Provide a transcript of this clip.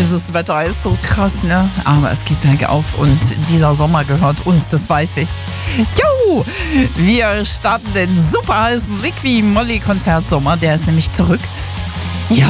dieses Wetter ist so krass, ne? Aber es geht bergauf und dieser Sommer gehört uns, das weiß ich. Jo, wir starten den super heißen Liqui Moly Konzertsommer, der ist nämlich zurück.